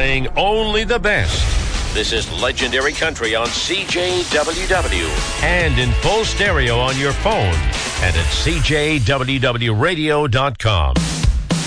playing only the best. This is Legendary Country on CJWW and in full stereo on your phone and at CJWWradio.com.